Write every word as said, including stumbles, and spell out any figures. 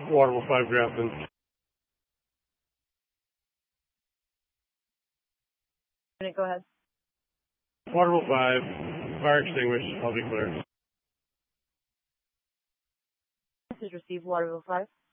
Waterville five Grafton. Go ahead. Waterville five, fire extinguished, I'll be clear. Message received, Waterville five.